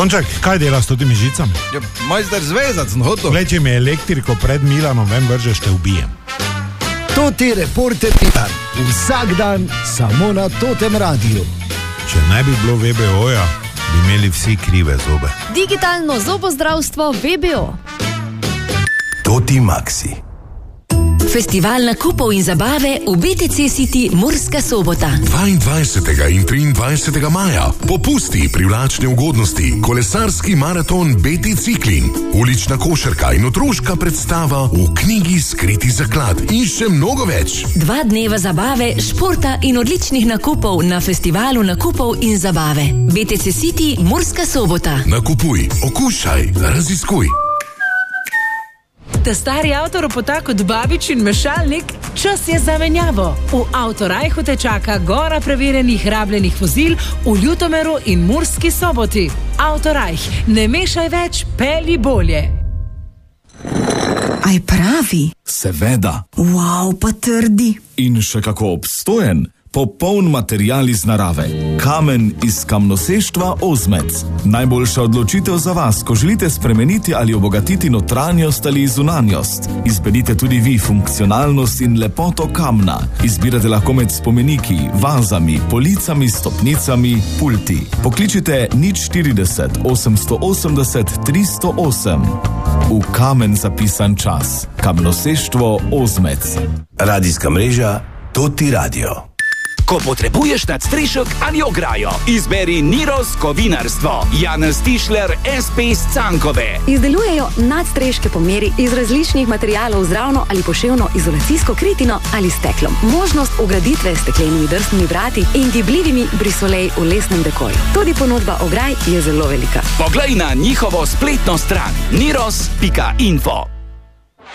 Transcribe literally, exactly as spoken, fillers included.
Tonček, kaj delaš s totimi žicami? Ja, majster zvezac, no hoto. Glej, če mi elektriko pred Milanom ven vržeš, te ubijem. Toti reporter Titan. Vsak dan samo na Totem radiju. Če ne bi bilo V B O-ja, bi imeli vsi krive zobe. Digitalno zobozdravstvo V B O. Toti Maxi. Festival nakupov in zabave v B T C City Murska Sobota. dvaindvajsetega in triindvajsetega maja popusti, privlačne ugodnosti, kolesarski maraton B T Ciklin, ulična košarka in otroška predstava v knjigi Skriti zaklad in še mnogo več. Dva dneva zabave, športa in odličnih nakupov na festivalu nakupov in zabave. B T C City Murska Sobota. Nakupuj, okušaj, raziskuj. Ta stari avto ropota kot babič in mešalnik, čas je za menjavo. V Avtorajhu te čaka gora preverjenih rabljenih vozil v Ljutomeru in Murski Soboti. Avtorajh, ne mešaj več, pelji bolje. Aj pravi? Seveda. Wow, pa trdi. In še kako obstojen. Popoln material iz narave. Kamen iz kamnoseštva Ozmec. Najboljša odločitev za vas, ko želite spremeniti ali obogatiti notranjost ali zunanjost. Izberite tudi vi funkcionalnost in lepoto kamna. Izbirate lahko med spomeniki, vazami, policami, stopnicami, pulti. Pokličite nič štirideset osemsto osemdeset tristo osem. V kamen zapisan čas. Kamnoseštvo Ozmec. Radijska mreža Toti Radio. Ko potrebuješ nadstrešek ali ograjo, izberi Niros Kovinarstvo. Janez Tišler, S P iz Cankove. Izdelujejo nadstreške po meri iz različnih materialov z ravno ali poševno izolacijsko kritino ali steklom. Možnost ugraditve s steklenimi drsnimi vrati in gibljivimi brisolej v lesnem dekoju. Tudi ponudba ograj je zelo velika. Poglej na njihovo spletno stran niros pika info.